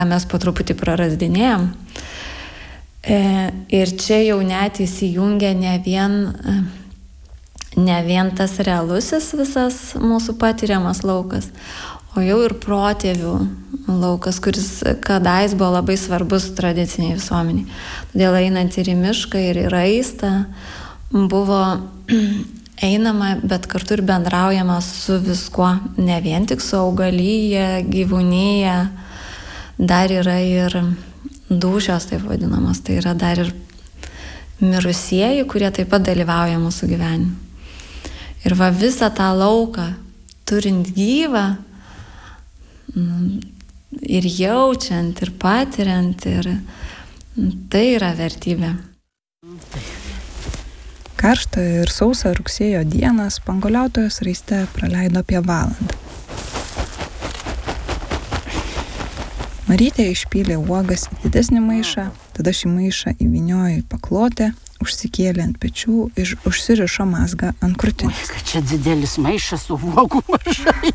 mes po truputį prarasdinėjom. Ir čia jau net įsijungia ne vien tas realusis visas mūsų patiriamas laukas, o jau ir protėvių laukas, kuris kadais buvo labai svarbus tradiciniai visuomeniai. Todėl einant ir į mišką, ir į raistą buvo einama, bet kartu ir bendraujama su viskuo, ne vien tik su augalyje, gyvūnyje, dar yra ir dūšios, taip vadinamas, tai yra dar ir mirusieji, kurie taip pat dalyvauja mūsų gyvenime. Ir va visą tą lauką, turint gyvą, ir jaučiant, ir patiriant, ir tai yra vertybė. Karštą ir sausą rugsėjo dieną spanguoliautojos raiste praleido apie valandą. Marytė išpylė uogas į didesnį maišą, tada šį maišą įvyniojo į paklotę, užsikėlė ant pečių ir užsirišo mazgą ant krūtinės. Oi, kad čia didelis maišas, o uogų mažai.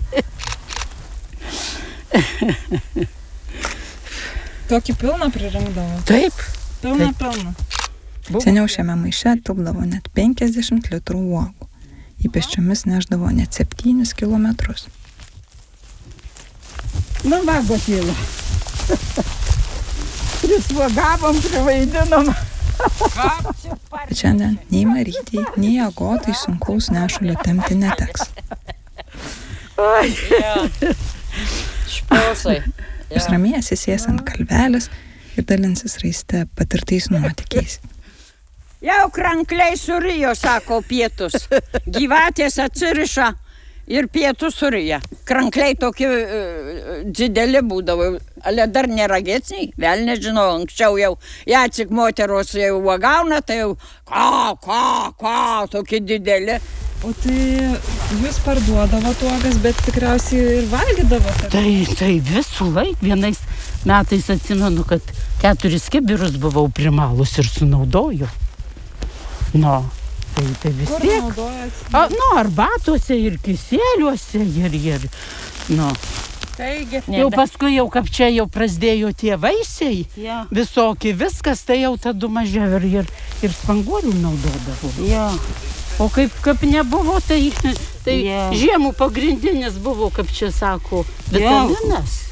Tokį pilną pririnkdavo? Taip. Pilną. Seniau šiame maiše tilpdavo net 50 litrų uogų. Į pėsčiomis neždavo net 7 kilometrus. Nu, va, Gotyla. Prisvogavom, privaidinom. Bet šiandien nei Marytei, nei Agotai sunkaus nešulio tempti neteks. Špiausai. Jūs ramiai atsisės ant kalvelės ir dalinsis raiste patirtais nuotykiais. Jau krankliai surijo, sako, pietus. Gyvatės atsiriša ir pietus surija. Krankliai tokie dideli būdavo. Ale dar neragėciniai, vėl nežinau, anksčiau jau jacik moteros jau uogauna, tai jau tokie dideli. O tai jūs parduodavot uogas, bet tikriausiai ir valgydavote? Tai visų laik, vienais metais atsimenu, kad 4 kibirus buvau primalus ir sunaudoju. No, tai vis Kur tiek. naudojat? Arbatuose ir kisėliuose ir Taigi. Jau paskui jau kaip čia jau prasidėjo tie vaisiai, visokie viskas, tai jau tada mažiau ir spanguolių naudodavo. Jo. O kaip nebuvo, tai žiemų pagrindinis buvo, kaip čia sako, vitaminas.